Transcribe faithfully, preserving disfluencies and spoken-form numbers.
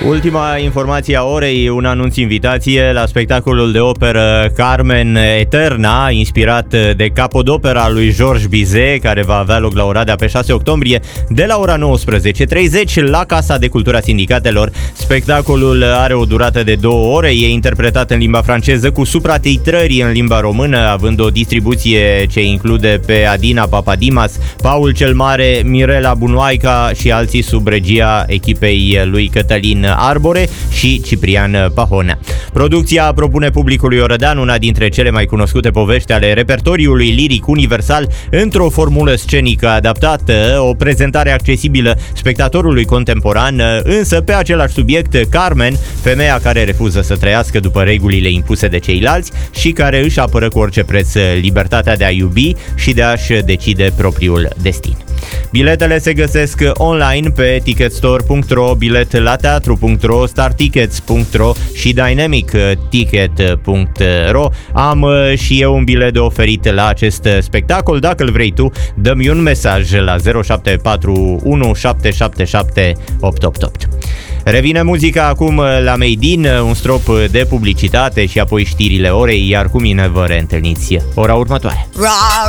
Ultima informație a orei, un anunț invitație la spectacolul de operă Carmen Eterna, inspirat de capodopera lui Georges Bizet, care va avea loc la Oradea pe șase octombrie, de la ora nouăsprezece și treizeci la Casa de Cultura Sindicatelor. Spectacolul are o durată de două ore, e interpretat în limba franceză cu supratitrări în limba română, având o distribuție ce include pe Adina Papadimas, Paul cel Mare, Mirela Bunoaica și alții sub regia echipei lui Cătălin Arbore și Ciprian Pahonea. Producția propune publicului orădean una dintre cele mai cunoscute povești ale repertoriului liric universal într-o formulă scenică adaptată, o prezentare accesibilă spectatorului contemporan, însă pe același subiect, Carmen, femeia care refuză să trăiască după regulile impuse de ceilalți și care își apără cu orice preț libertatea de a iubi și de a-și decide propriul destin. Biletele se găsesc online pe ticketstore punct ro, bilet la teatru punct ro, startickets punct ro și dynamic ticket punct ro. Am și eu un bilet de oferit la acest spectacol. Dacă îl vrei tu, dă-mi un mesaj la zero șapte patru unu șapte șapte șapte opt opt opt. Revine muzica acum la Made in, un strop de publicitate și apoi știrile orei, iar cu mine vă reîntâlniți ora următoare.